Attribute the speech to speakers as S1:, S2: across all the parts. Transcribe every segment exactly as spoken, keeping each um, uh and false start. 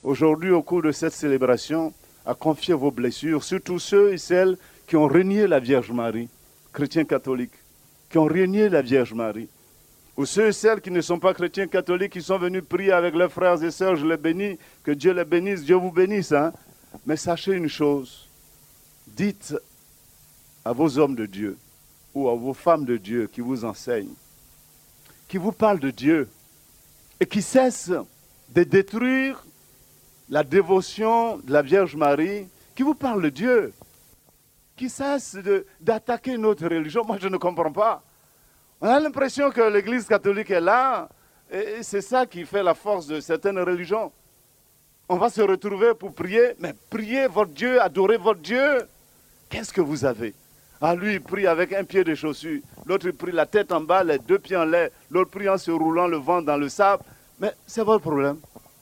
S1: aujourd'hui, au cours de cette célébration, à confier vos blessures, surtout ceux et celles qui ont renié la Vierge Marie, chrétiens catholiques, qui ont renié la Vierge Marie, ou ceux et celles qui ne sont pas chrétiens catholiques, qui sont venus prier avec leurs frères et sœurs, je les bénis, que Dieu les bénisse, Dieu vous bénisse. Hein? Mais sachez une chose, dites à vos hommes de Dieu, ou à vos femmes de Dieu qui vous enseignent, qui vous parlent de Dieu, et qui cessent de détruire la dévotion de la Vierge Marie, qui vous parlent de Dieu, qui cessent de, d'attaquer notre religion. Moi, je ne comprends pas. On a l'impression que l'Église catholique est là, et c'est ça qui fait la force de certaines religions. On va se retrouver pour prier, mais priez votre Dieu, adorez votre Dieu. Qu'est-ce que vous avez? Ah, lui, il prie avec un pied de chaussure, l'autre, il prie la tête en bas, les deux pieds en l'air, l'autre prie en se roulant le ventre dans le sable. Mais c'est votre problème.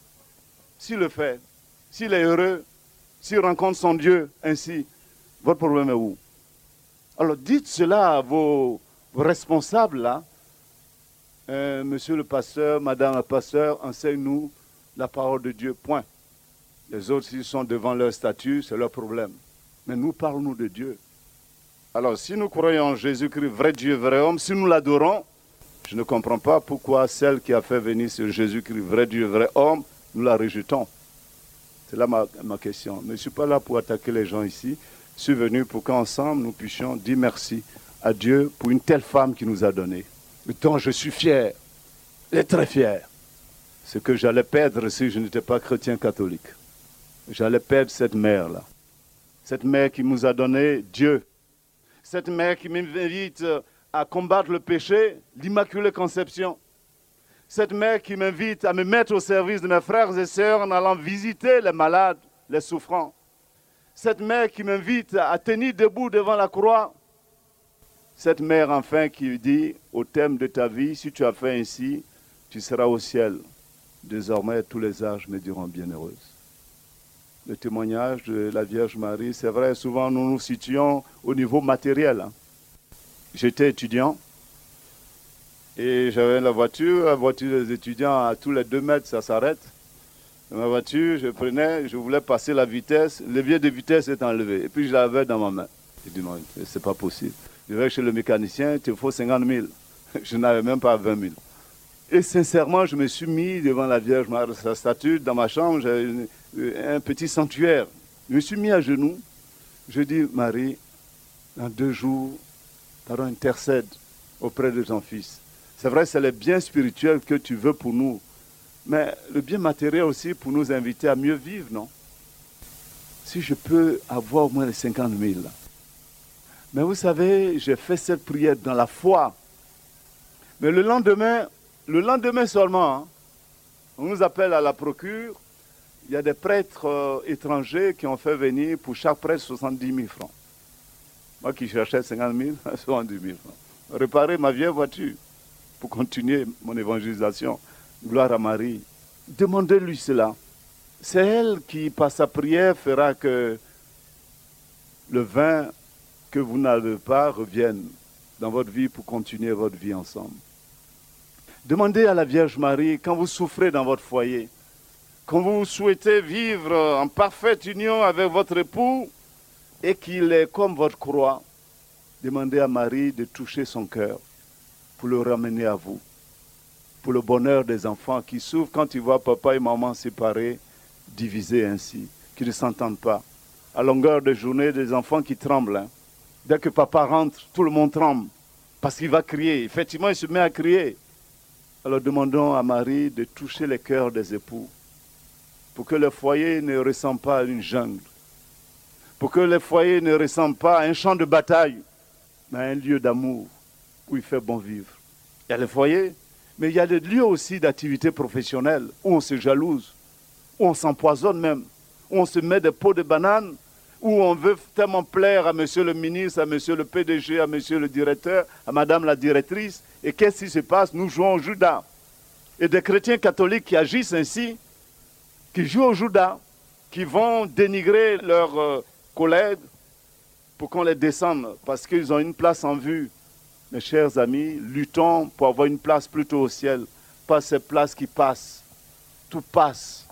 S1: S'il le fait, s'il est heureux, s'il rencontre son Dieu ainsi, votre problème est où? Alors dites cela à vos responsables là. Euh, monsieur le pasteur, madame la pasteur, enseigne-nous la parole de Dieu, point. Les autres, s'ils sont devant leur statut, c'est leur problème. Mais nous, parlons-nous de Dieu. Alors, si nous croyons en Jésus-Christ, vrai Dieu, vrai homme, si nous l'adorons, je ne comprends pas pourquoi celle qui a fait venir ce Jésus-Christ, vrai Dieu, vrai homme, nous la rejetons. C'est là ma, ma question. Mais je ne suis pas là pour attaquer les gens ici. Je suis venu pour qu'ensemble, nous puissions dire merci à Dieu pour une telle femme qui nous a donné. Dont je suis fier, et très fier. Ce que j'allais perdre si je n'étais pas chrétien catholique. J'allais perdre cette mère-là. Cette mère qui nous a donné Dieu. Cette mère qui m'invite à combattre le péché, l'Immaculée Conception. Cette mère qui m'invite à me mettre au service de mes frères et sœurs en allant visiter les malades, les souffrants. Cette mère qui m'invite à tenir debout devant la croix. Cette mère enfin qui dit au thème de ta vie, si tu as fait ainsi, tu seras au ciel. Désormais, tous les âges me diront bienheureuse. Le témoignage de la Vierge Marie, c'est vrai, souvent nous nous situons au niveau matériel. Hein. J'étais étudiant et j'avais la voiture, la voiture des étudiants à tous les deux mètres, ça s'arrête. Ma voiture, je prenais, je voulais passer la vitesse, le levier de vitesse est enlevé et puis je l'avais dans ma main. J'ai dit non, c'est pas possible. Je vais chez le mécanicien, il te faut cinquante mille. Je n'avais même pas vingt mille. Et sincèrement, je me suis mis devant la Vierge Marie, sa statue, dans ma chambre, j'avais un petit sanctuaire. Je me suis mis à genoux. Je dis, Marie, dans deux jours, pardon, intercède auprès de ton Fils. C'est vrai, c'est le bien spirituel que tu veux pour nous, mais le bien matériel aussi pour nous inviter à mieux vivre, non? Si je peux avoir au moins les cinquante mille. Mais vous savez, j'ai fait cette prière dans la foi. Mais le lendemain, le lendemain seulement, hein, on nous appelle à la procure. Il y a des prêtres euh, étrangers qui ont fait venir pour chaque prêtre soixante-dix mille francs. Moi qui cherchais cinquante mille, soixante-dix mille francs. Réparer ma vieille voiture pour continuer mon évangélisation. Gloire à Marie. Demandez-lui cela. C'est elle qui, par sa prière, fera que le vin que vous n'avez pas revienne dans votre vie pour continuer votre vie ensemble. Demandez à la Vierge Marie, quand vous souffrez dans votre foyer, quand vous souhaitez vivre en parfaite union avec votre époux et qu'il est comme votre croix, demandez à Marie de toucher son cœur pour le ramener à vous, pour le bonheur des enfants qui souffrent quand ils voient papa et maman séparés, divisés ainsi, qui ne s'entendent pas. À longueur de journée, des enfants qui tremblent. Hein. Dès que papa rentre, tout le monde tremble parce qu'il va crier. Effectivement, il se met à crier. Alors demandons à Marie de toucher les cœurs des époux pour que le foyer ne ressemble pas à une jungle, pour que le foyer ne ressemble pas à un champ de bataille, mais à un lieu d'amour où il fait bon vivre. Il y a le foyer, mais il y a des lieux aussi d'activité professionnelle où on se jalouse, où on s'empoisonne même, où on se met des pots de banane, où on veut tellement plaire à monsieur le ministre, à monsieur le P D G, à monsieur le directeur, à madame la directrice. Et qu'est-ce qui se passe? Nous jouons au Judas. Et des chrétiens catholiques qui agissent ainsi, qui jouent au Judas, qui vont dénigrer leurs euh, collègues pour qu'on les descende, parce qu'ils ont une place en vue. Mes chers amis, luttons pour avoir une place plutôt au ciel, pas ces places qui passent. Tout passe.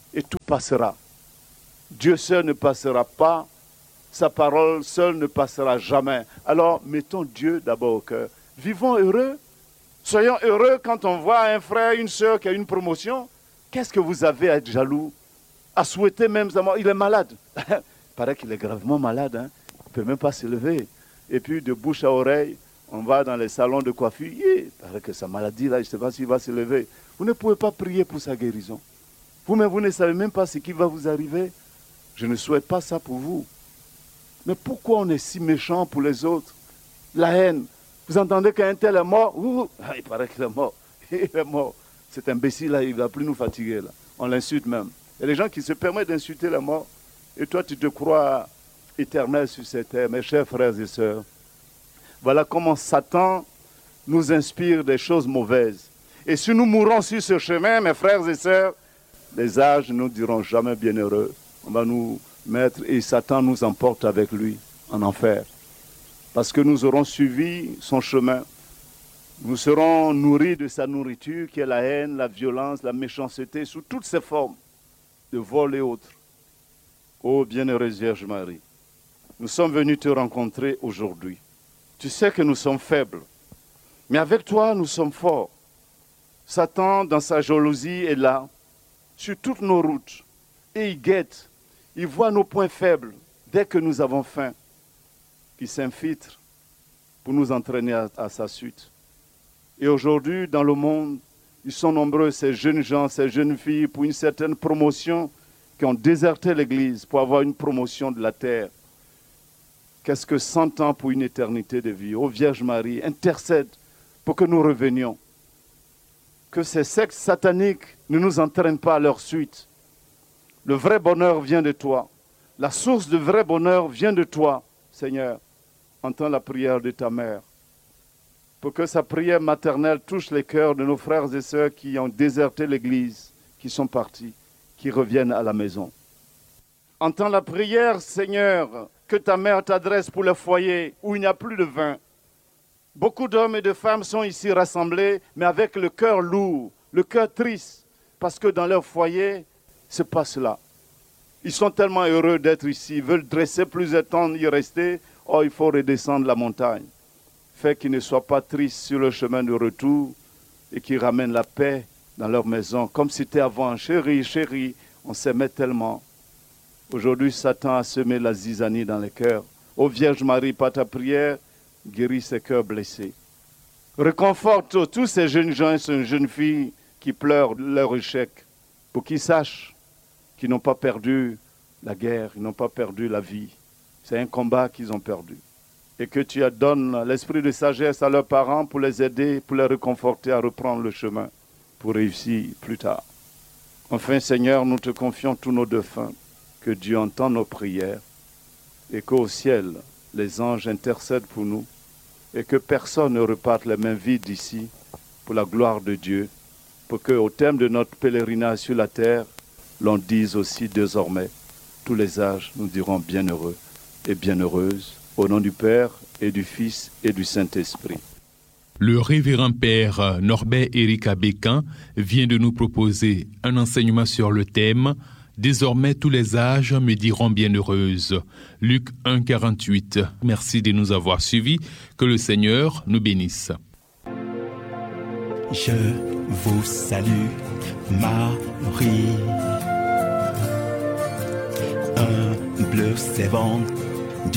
S1: et tout passera. Dieu seul ne passera pas, sa parole seule ne passera jamais. Alors, mettons Dieu d'abord au cœur. Vivons heureux. Soyons heureux quand on voit un frère, une sœur qui a une promotion. Qu'est-ce que vous avez à être jaloux? À souhaiter même sa mort. Il est malade. Il paraît qu'il est gravement malade. Hein? Il ne peut même pas se lever. Et puis, de bouche à oreille, on va dans les salons de coiffure. Il paraît que sa maladie, là, je ne sais pas s'il va se lever. Vous ne pouvez pas prier pour sa guérison. Vous-même, vous ne savez même pas ce qui va vous arriver. Je ne souhaite pas ça pour vous. Mais pourquoi on est si méchant pour les autres? La haine. Vous entendez qu'un tel est mort? Ouh, il paraît qu'il est mort. Il est mort. Cet imbécile-là, il ne va plus nous fatiguer. Là. On l'insulte même. Il y a des gens qui se permettent d'insulter les morts. Et toi, tu te crois éternel sur cette terre. Mes chers frères et sœurs, voilà comment Satan nous inspire des choses mauvaises. Et si nous mourons sur ce chemin, mes frères et sœurs, les âges ne nous diront jamais bienheureux. On va nous mettre et Satan nous emporte avec lui en enfer. Parce que nous aurons suivi son chemin. Nous serons nourris de sa nourriture qui est la haine, la violence, la méchanceté, sous toutes ses formes, de vol et autres. Ô bienheureuse Vierge Marie, nous sommes venus te rencontrer aujourd'hui. Tu sais que nous sommes faibles, mais avec toi, nous sommes forts. Satan, dans sa jalousie, est là, sur toutes nos routes, et il guette, il voit nos points faibles dès que nous avons faim. Il s'infiltre pour nous entraîner à, à sa suite. Et aujourd'hui, dans le monde, ils sont nombreux, ces jeunes gens, ces jeunes filles, pour une certaine promotion, qui ont déserté l'Église pour avoir une promotion de la terre. Qu'est-ce que cent ans pour une éternité de vie? Ô Vierge Marie, intercède pour que nous revenions. Que ces sectes sataniques ne nous entraînent pas à leur suite. Le vrai bonheur vient de toi. La source de vrai bonheur vient de toi, Seigneur. Entends la prière de ta mère. Pour que sa prière maternelle touche les cœurs de nos frères et sœurs qui ont déserté l'Église, qui sont partis, qui reviennent à la maison. Entends la prière, Seigneur, que ta mère t'adresse pour le foyer où il n'y a plus de vin. Beaucoup d'hommes et de femmes sont ici rassemblés, mais avec le cœur lourd, le cœur triste, parce que dans leur foyer, ce n'est pas cela. Ils sont tellement heureux d'être ici, ils veulent dresser plusieurs temps, y rester. Oh, il faut redescendre la montagne. Fait qu'ils ne soient pas tristes sur le chemin de retour et qu'ils ramènent la paix dans leur maison, comme c'était avant. Chérie, chérie, on s'aimait tellement. Aujourd'hui, Satan a semé la zizanie dans les cœurs. Ô Vierge Marie, par ta prière, guéris ces cœurs blessés. Réconforte tous ces jeunes gens et ces jeunes filles qui pleurent leur échec, pour qu'ils sachent qu'ils n'ont pas perdu la guerre, ils n'ont pas perdu la vie. C'est un combat qu'ils ont perdu. Et que tu donnes l'esprit de sagesse à leurs parents pour les aider, pour les réconforter à reprendre le chemin, pour réussir plus tard. Enfin, Seigneur, nous te confions tous nos défunts, que Dieu entende nos prières, et qu'au ciel, les anges intercèdent pour nous, et que personne ne reparte les mains vides d'ici, pour la gloire de Dieu, pour qu'au terme de notre pèlerinage sur la terre, l'on dise aussi désormais, tous les âges nous dirons bienheureux et bienheureuses, au nom du Père et du Fils et du Saint-Esprit.
S2: Le révérend Père Norbert Éric Abécan vient de nous proposer un enseignement sur le thème « Désormais tous les âges me diront bienheureuse » Luc un, quarante-huit. Merci de nous avoir suivis. Que le Seigneur nous bénisse.
S3: Je vous salue, Marie, humble servante